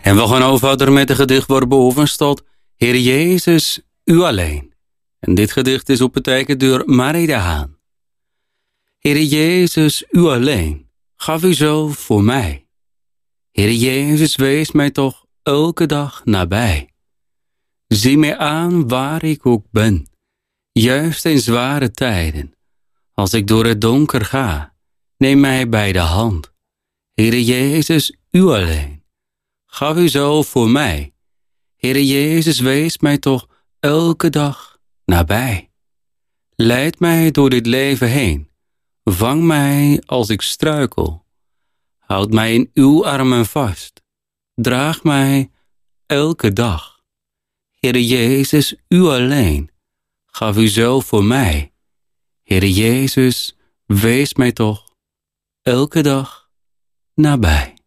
En we gaan over verder met een gedicht waar boven staat: Heer Jezus, u alleen. En dit gedicht is opgetekend door Marie de Haan. Heer Jezus, u alleen, gaf u zelf voor mij. Heer Jezus, wees mij toch elke dag nabij. Zie mij aan waar ik ook ben, juist in zware tijden. Als ik door het donker ga, neem mij bij de hand. Heer Jezus, u alleen, gaf u zelf voor mij. Heer Jezus, wees mij toch elke dag nabij. Leid mij door dit leven heen, vang mij als ik struikel. Houd mij in uw armen vast, draag mij elke dag. Heer Jezus, u alleen, gaf u zelf voor mij. Heer Jezus, wees mij toch elke dag nabij.